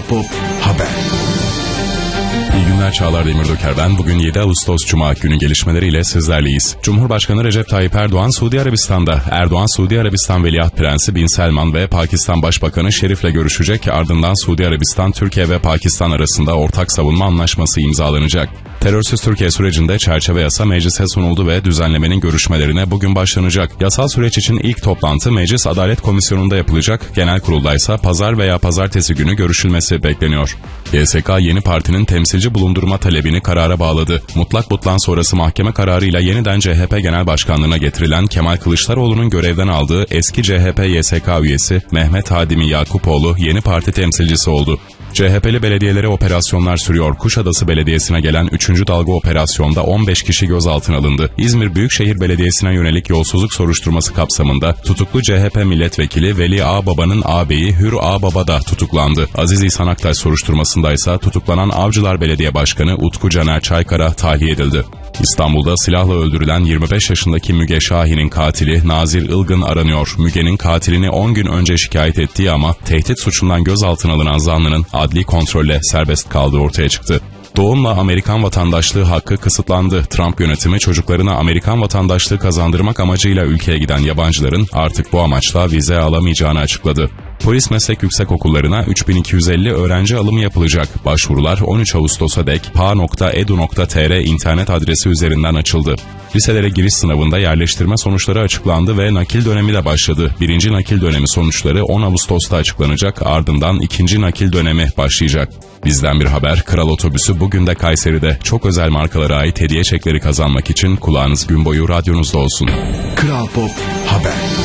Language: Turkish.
Pop Haber. İyi günler, Çağlar Demirdoker ben. Bugün 7 Ağustos Cuma günü gelişmeleriyle sizlerleyiz. Cumhurbaşkanı Recep Tayyip Erdoğan Suudi Arabistan'da. Erdoğan, Suudi Arabistan Veliaht Prensi Bin Selman ve Pakistan Başbakanı Şerif'le görüşecek. Ardından Suudi Arabistan, Türkiye ve Pakistan arasında ortak savunma anlaşması imzalanacak. Terörsüz Türkiye sürecinde çerçeve yasa meclise sunuldu ve düzenlemenin görüşmelerine bugün başlanacak. Yasal süreç için ilk toplantı Meclis Adalet Komisyonu'nda yapılacak. Genel kurulda ise pazar veya pazartesi günü görüşülmesi bekleniyor. YSK yeni partinin temsilci bulundurma talebini karara bağladı. Mutlak butlan sonrası mahkeme kararıyla yeniden CHP Genel Başkanlığı'na getirilen Kemal Kılıçdaroğlu'nun görevden aldığı eski CHP YSK üyesi Mehmet Hadimi Yakupoğlu yeni parti temsilcisi oldu. CHP'li belediyelere operasyonlar sürüyor. Kuşadası Belediyesi'ne gelen 3. dalga operasyonda 15 kişi gözaltına alındı. İzmir Büyükşehir Belediyesi'ne yönelik yolsuzluk soruşturması kapsamında tutuklu CHP milletvekili Veli Ağbaba'nın ağabeyi Hür Ağbaba da tutuklandı. Aziz İhsan Aktaş soruşturmasında ise tutuklanan Avcılar Belediye Başkanı Utku Caner Çaykara tahliye edildi. İstanbul'da silahla öldürülen 25 yaşındaki Müge Şahin'in katili Nazir Ilgın aranıyor. Müge'nin katilini 10 gün önce şikayet ettiği ama tehdit suçundan gözaltına alınan zanlının adli kontrolle serbest kaldığı ortaya çıktı. Doğumla Amerikan vatandaşlığı hakkı kısıtlandı. Trump yönetimi çocuklarına Amerikan vatandaşlığı kazandırmak amacıyla ülkeye giden yabancıların artık bu amaçla vize alamayacağını açıkladı. Polis meslek yüksekokullarına 3250 öğrenci alımı yapılacak. Başvurular 13 Ağustos'a dek pa.edu.tr internet adresi üzerinden açıldı. Liselere giriş sınavında yerleştirme sonuçları açıklandı ve nakil dönemi de başladı. Birinci nakil dönemi sonuçları 10 Ağustos'ta açıklanacak, ardından ikinci nakil dönemi başlayacak. Bizden bir haber, Kral Otobüsü bugün de Kayseri'de. Çok özel markalara ait hediye çekleri kazanmak için kulağınız gün boyu radyonuzda olsun. Kral Pop Haber.